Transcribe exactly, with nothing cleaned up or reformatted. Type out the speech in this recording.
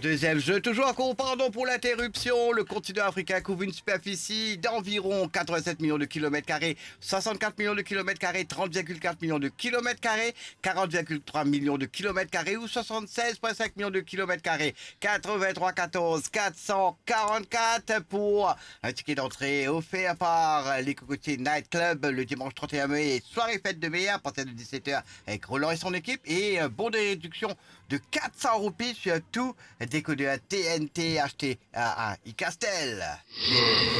Deuxième jeu, toujours un cours, pardon pour l'interruption. Le continent africain couvre une superficie d'environ quatre-vingt-sept millions de kilomètres carrés, soixante-quatre millions de kilomètres carrés, trente virgule quatre millions de kilomètres carrés, quarante virgule trois millions de kilomètres carrés ou soixante-seize virgule cinq millions de kilomètres carrés. quatre-vingt-trois quatorze quatre cent quarante-quatre pour un ticket d'entrée offert par les Cocotiers Night Club le dimanche trente et un mai, soirée fête de mai à partir de dix-sept heures avec Roland et son équipe et un bon de réduction de quatre cents roupies sur tout décodeur T N T acheté à, à iCastel.